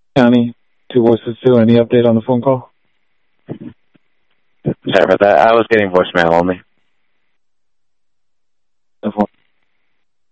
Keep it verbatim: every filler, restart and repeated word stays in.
County, two voices two. Any update on the phone call? Sorry about that. I was getting voicemail only. The phone